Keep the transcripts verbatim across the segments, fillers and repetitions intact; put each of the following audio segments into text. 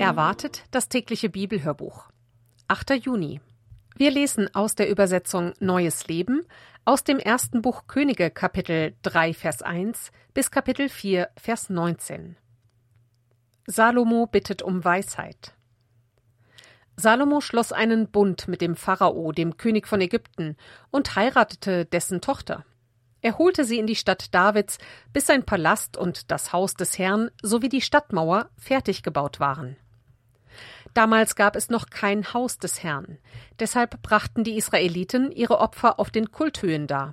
erwartet, das tägliche Bibelhörbuch. achter Juni. Wir lesen aus der Übersetzung Neues Leben aus dem ersten Buch Könige, Kapitel drei, Vers eins bis Kapitel vier, Vers neunzehn. Salomo bittet um Weisheit. Salomo schloss einen Bund mit dem Pharao, dem König von Ägypten, und heiratete dessen Tochter. Er holte sie in die Stadt Davids, bis sein Palast und das Haus des Herrn sowie die Stadtmauer fertig gebaut waren. Damals gab es noch kein Haus des Herrn, deshalb brachten die Israeliten ihre Opfer auf den Kulthöhen dar.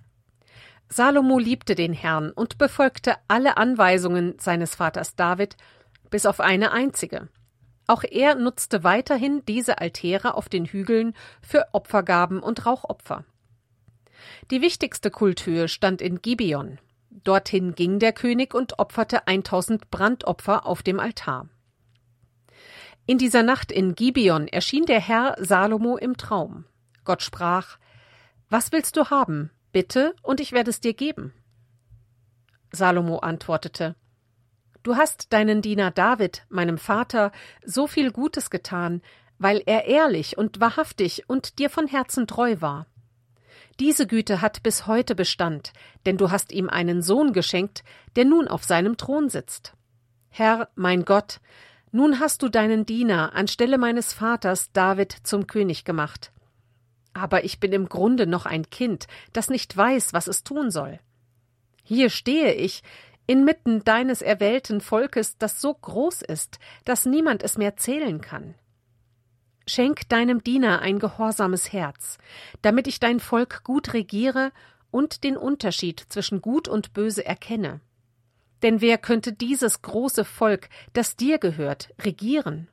Salomo liebte den Herrn und befolgte alle Anweisungen seines Vaters David, bis auf eine einzige. Auch er nutzte weiterhin diese Altäre auf den Hügeln für Opfergaben und Rauchopfer. Die wichtigste Kulthöhe stand in Gibeon. Dorthin ging der König und opferte eintausend Brandopfer auf dem Altar. In dieser Nacht in Gibeon erschien der Herr Salomo im Traum. Gott sprach: »Was willst du haben? Bitte, und ich werde es dir geben.« Salomo antwortete: »Du hast deinen Diener David, meinem Vater, so viel Gutes getan, weil er ehrlich und wahrhaftig und dir von Herzen treu war. Diese Güte hat bis heute Bestand, denn du hast ihm einen Sohn geschenkt, der nun auf seinem Thron sitzt. Herr, mein Gott, nun hast du deinen Diener anstelle meines Vaters David zum König gemacht. Aber ich bin im Grunde noch ein Kind, das nicht weiß, was es tun soll. Hier stehe ich, inmitten deines erwählten Volkes, das so groß ist, dass niemand es mehr zählen kann. Schenk deinem Diener ein gehorsames Herz, damit ich dein Volk gut regiere und den Unterschied zwischen Gut und Böse erkenne. Denn wer könnte dieses große Volk, das dir gehört, regieren?«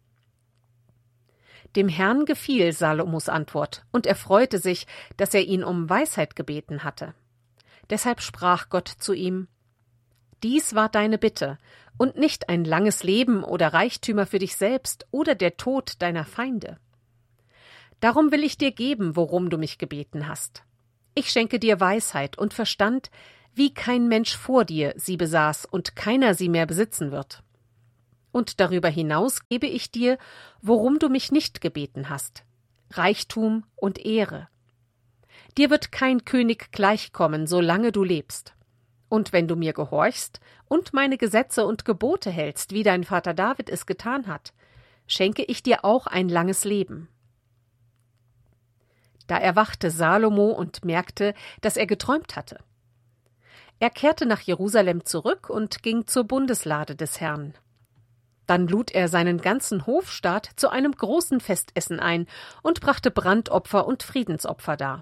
Dem Herrn gefiel Salomos Antwort, und er freute sich, dass er ihn um Weisheit gebeten hatte. Deshalb sprach Gott zu ihm: »Dies war deine Bitte, und nicht ein langes Leben oder Reichtümer für dich selbst oder der Tod deiner Feinde. Darum will ich dir geben, worum du mich gebeten hast. Ich schenke dir Weisheit und Verstand, wie kein Mensch vor dir sie besaß und keiner sie mehr besitzen wird. Und darüber hinaus gebe ich dir, worum du mich nicht gebeten hast: Reichtum und Ehre. Dir wird kein König gleichkommen, solange du lebst. Und wenn du mir gehorchst und meine Gesetze und Gebote hältst, wie dein Vater David es getan hat, schenke ich dir auch ein langes Leben.« Da erwachte Salomo und merkte, dass er geträumt hatte. Er kehrte nach Jerusalem zurück und ging zur Bundeslade des Herrn. Dann lud er seinen ganzen Hofstaat zu einem großen Festessen ein und brachte Brandopfer und Friedensopfer dar.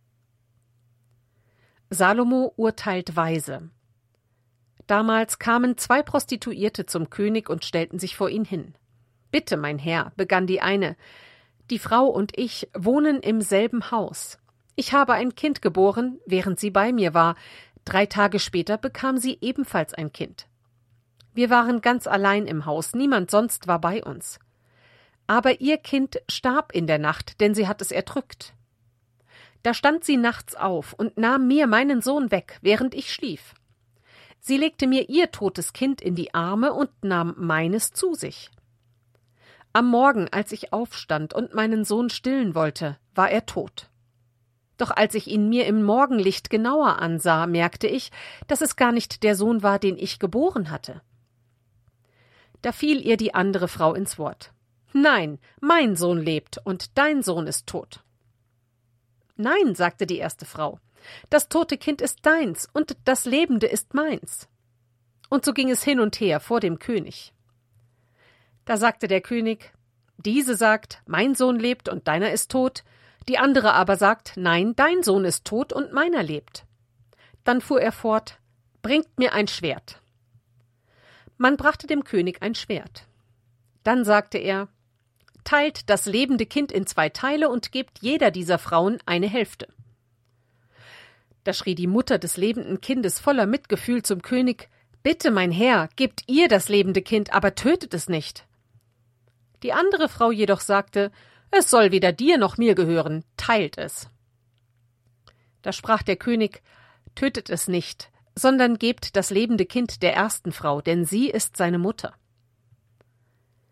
Salomo urteilt weise. Damals kamen zwei Prostituierte zum König und stellten sich vor ihn hin. »Bitte, mein Herr«, begann die eine, »die Frau und ich wohnen im selben Haus. Ich habe ein Kind geboren, während sie bei mir war. Drei Tage später bekam sie ebenfalls ein Kind. Wir waren ganz allein im Haus, niemand sonst war bei uns. Aber ihr Kind starb in der Nacht, denn sie hat es erdrückt. Da stand sie nachts auf und nahm mir meinen Sohn weg, während ich schlief. Sie legte mir ihr totes Kind in die Arme und nahm meines zu sich. Am Morgen, als ich aufstand und meinen Sohn stillen wollte, war er tot. Doch als ich ihn mir im Morgenlicht genauer ansah, merkte ich, dass es gar nicht der Sohn war, den ich geboren hatte. Da fiel ihr die andere Frau ins Wort. »Nein, mein Sohn lebt und dein Sohn ist tot.« »Nein«, sagte die erste Frau, »das tote Kind ist deins und das lebende ist meins.« Und so ging es hin und her vor dem König. Da sagte der König: »Diese sagt, mein Sohn lebt und deiner ist tot, die andere aber sagt, nein, dein Sohn ist tot und meiner lebt.« Dann fuhr er fort: »Bringt mir ein Schwert.« Man brachte dem König ein Schwert. Dann sagte er: »Teilt das lebende Kind in zwei Teile und gebt jeder dieser Frauen eine Hälfte.« Da schrie die Mutter des lebenden Kindes voller Mitgefühl zum König: »Bitte, mein Herr, gebt ihr das lebende Kind, aber tötet es nicht.« Die andere Frau jedoch sagte: »Es soll weder dir noch mir gehören, teilt es.« Da sprach der König: »Tötet es nicht, sondern gebt das lebende Kind der ersten Frau, denn sie ist seine Mutter.«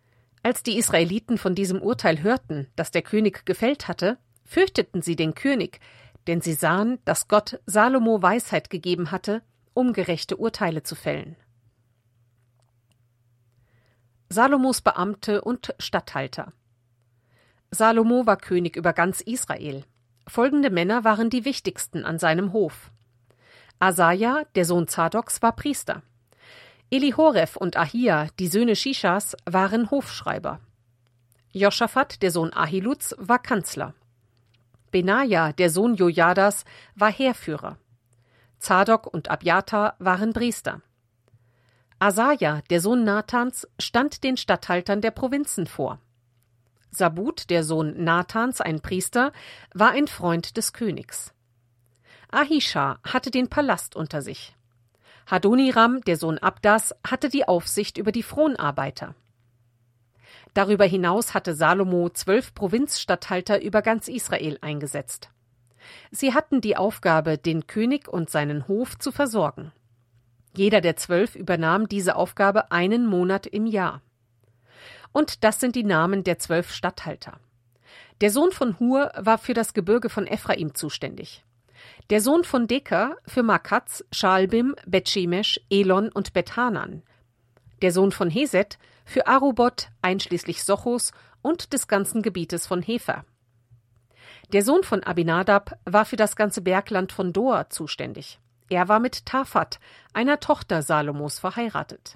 Als die Israeliten von diesem Urteil hörten, das der König gefällt hatte, fürchteten sie den König, denn sie sahen, dass Gott Salomo Weisheit gegeben hatte, um gerechte Urteile zu fällen. Salomos Beamte und Statthalter. Salomo war König über ganz Israel. Folgende Männer waren die wichtigsten an seinem Hof. Asaja, der Sohn Zadoks, war Priester. Elihoref und Ahia, die Söhne Shishas, waren Hofschreiber. Joschafat, der Sohn Ahiluds, war Kanzler. Benaja, der Sohn Jojadas, war Heerführer. Zadok und Abjatar waren Priester. Asaja, der Sohn Nathans, stand den Statthaltern der Provinzen vor. Sabut, der Sohn Nathans, ein Priester, war ein Freund des Königs. Ahisha hatte den Palast unter sich. Hadoniram, der Sohn Abdas, hatte die Aufsicht über die Fronarbeiter. Darüber hinaus hatte Salomo zwölf Provinzstatthalter über ganz Israel eingesetzt. Sie hatten die Aufgabe, den König und seinen Hof zu versorgen. Jeder der zwölf übernahm diese Aufgabe einen Monat im Jahr. Und das sind die Namen der zwölf Statthalter. Der Sohn von Hur war für das Gebirge von Ephraim zuständig. Der Sohn von Deker für Makaz, Schalbim, Bet-Shemesh, Elon und Bet-Hanan. Der Sohn von Heset für Arubot, einschließlich Sochos und des ganzen Gebietes von Hefer. Der Sohn von Abinadab war für das ganze Bergland von Dor zuständig. Er war mit Tafat, einer Tochter Salomos, verheiratet.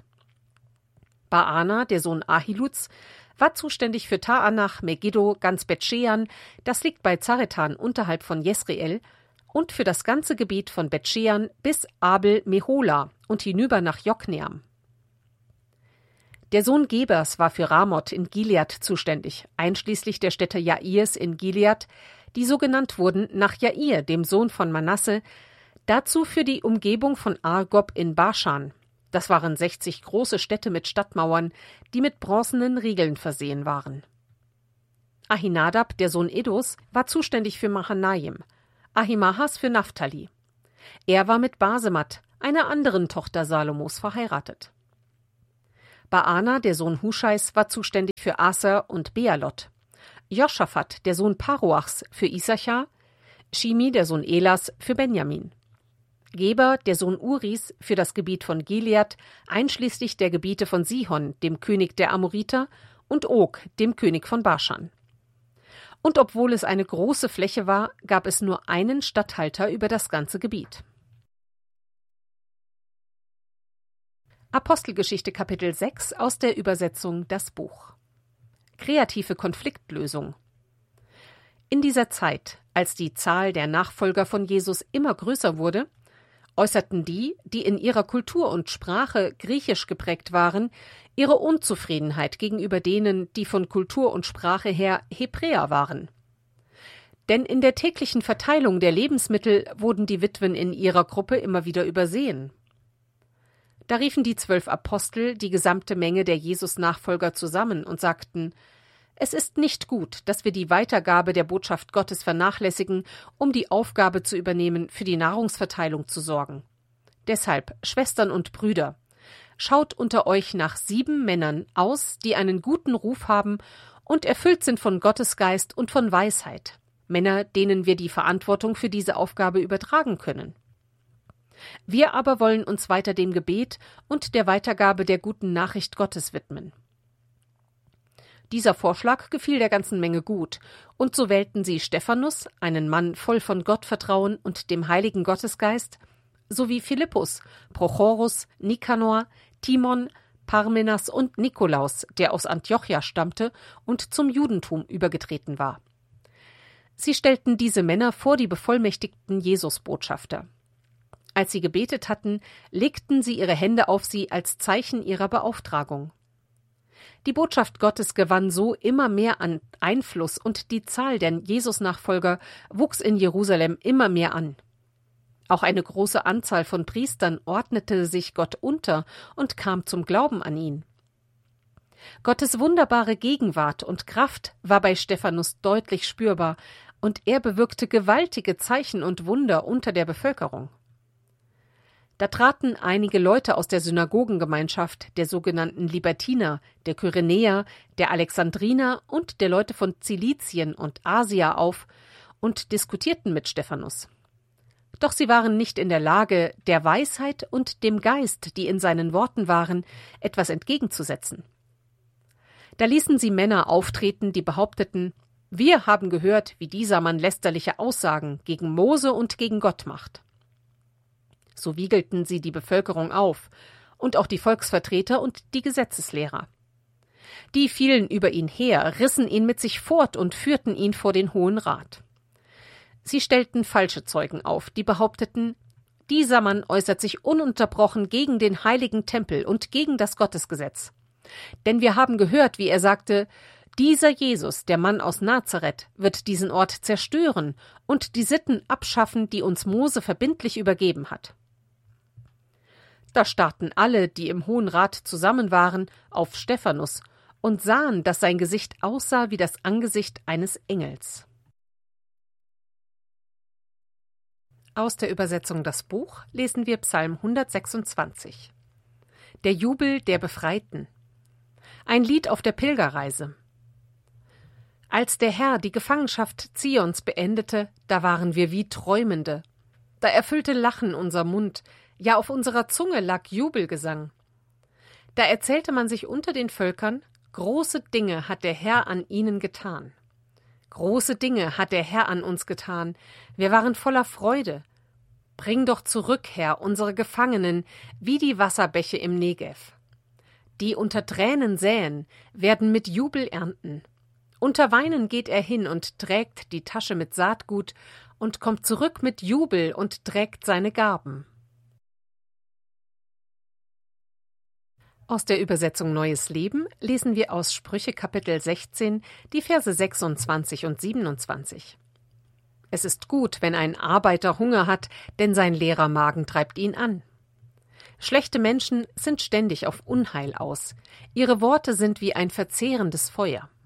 Baana, der Sohn Ahiluds, war zuständig für Taanach, Megiddo, ganz Bet-Shean, das liegt bei Zaretan unterhalb von Jesreel, und für das ganze Gebiet von Bet-Shean bis Abel-Mehola und hinüber nach Jokneam. Der Sohn Gebers war für Ramoth in Gilead zuständig, einschließlich der Städte Jairs in Gilead, die so genannt wurden nach Jair, dem Sohn von Manasse, dazu für die Umgebung von Argob in Baschan. Das waren sechzig große Städte mit Stadtmauern, die mit bronzenen Riegeln versehen waren. Ahinadab, der Sohn Edos, war zuständig für Mahanaim, Ahimahas für Naphtali. Er war mit Basemat, einer anderen Tochter Salomos, verheiratet. Baana, der Sohn Huschais, war zuständig für Aser und Bealot. Joschafat, der Sohn Paruachs, für Issachar. Shimi, der Sohn Elas, für Benjamin. Geber, der Sohn Uris, für das Gebiet von Gilead, einschließlich der Gebiete von Sihon, dem König der Amoriter, und Og, dem König von Baschan. Und obwohl es eine große Fläche war, gab es nur einen Statthalter über das ganze Gebiet. Apostelgeschichte Kapitel sechs aus der Übersetzung Das Buch. Kreative Konfliktlösung. In dieser Zeit, als die Zahl der Nachfolger von Jesus immer größer wurde, äußerten die, die in ihrer Kultur und Sprache griechisch geprägt waren, ihre Unzufriedenheit gegenüber denen, die von Kultur und Sprache her Hebräer waren. Denn in der täglichen Verteilung der Lebensmittel wurden die Witwen in ihrer Gruppe immer wieder übersehen. Da riefen die zwölf Apostel die gesamte Menge der Jesus-Nachfolger zusammen und sagten: Es ist nicht gut, dass wir die Weitergabe der Botschaft Gottes vernachlässigen, um die Aufgabe zu übernehmen, für die Nahrungsverteilung zu sorgen. Deshalb, Schwestern und Brüder, schaut unter euch nach sieben Männern aus, die einen guten Ruf haben und erfüllt sind von Gottes Geist und von Weisheit, Männer, denen wir die Verantwortung für diese Aufgabe übertragen können. Wir aber wollen uns weiter dem Gebet und der Weitergabe der guten Nachricht Gottes widmen. Dieser Vorschlag gefiel der ganzen Menge gut, und so wählten sie Stephanus, einen Mann voll von Gottvertrauen und dem heiligen Gottesgeist, sowie Philippus, Prochorus, Nikanor, Timon, Parmenas und Nikolaus, der aus Antiochia stammte und zum Judentum übergetreten war. Sie stellten diese Männer vor die bevollmächtigten Jesusbotschafter. Als sie gebetet hatten, legten sie ihre Hände auf sie als Zeichen ihrer Beauftragung. Die Botschaft Gottes gewann so immer mehr an Einfluss und die Zahl der Jesus-Nachfolger wuchs in Jerusalem immer mehr an. Auch eine große Anzahl von Priestern ordnete sich Gott unter und kam zum Glauben an ihn. Gottes wunderbare Gegenwart und Kraft war bei Stephanus deutlich spürbar, und er bewirkte gewaltige Zeichen und Wunder unter der Bevölkerung. Da traten einige Leute aus der Synagogengemeinschaft der sogenannten Libertiner, der Kyrenäer, der Alexandriner und der Leute von Zilizien und Asia auf und diskutierten mit Stephanus. Doch sie waren nicht in der Lage, der Weisheit und dem Geist, die in seinen Worten waren, etwas entgegenzusetzen. Da ließen sie Männer auftreten, die behaupteten: Wir haben gehört, wie dieser Mann lästerliche Aussagen gegen Mose und gegen Gott macht. So wiegelten sie die Bevölkerung auf und auch die Volksvertreter und die Gesetzeslehrer. Die fielen über ihn her, rissen ihn mit sich fort und führten ihn vor den Hohen Rat. Sie stellten falsche Zeugen auf, die behaupteten: Dieser Mann äußert sich ununterbrochen gegen den heiligen Tempel und gegen das Gottesgesetz. Denn wir haben gehört, wie er sagte: Dieser Jesus, der Mann aus Nazareth, wird diesen Ort zerstören und die Sitten abschaffen, die uns Mose verbindlich übergeben hat. Da starrten alle, die im Hohen Rat zusammen waren, auf Stephanus und sahen, dass sein Gesicht aussah wie das Angesicht eines Engels. Aus der Übersetzung Das Buch lesen wir Psalm hundertsechsundzwanzig. Der Jubel der Befreiten. Ein Lied auf der Pilgerreise. Als der Herr die Gefangenschaft Zions beendete, da waren wir wie Träumende. Da erfüllte Lachen unser Mund, ja auf unserer Zunge lag Jubelgesang. Da erzählte man sich unter den Völkern: Große Dinge hat der Herr an ihnen getan. Große Dinge hat der Herr an uns getan. Wir waren voller Freude. Bring doch zurück, Herr, unsere Gefangenen, wie die Wasserbäche im Negev. Die unter Tränen säen, werden mit Jubel ernten. Unter Weinen geht er hin und trägt die Tasche mit Saatgut und kommt zurück mit Jubel und trägt seine Garben. Aus der Übersetzung Neues Leben lesen wir aus Sprüche Kapitel sechzehn, die Verse sechsundzwanzig und siebenundzwanzig. Es ist gut, wenn ein Arbeiter Hunger hat, denn sein leerer Magen treibt ihn an. Schlechte Menschen sind ständig auf Unheil aus. Ihre Worte sind wie ein verzehrendes Feuer.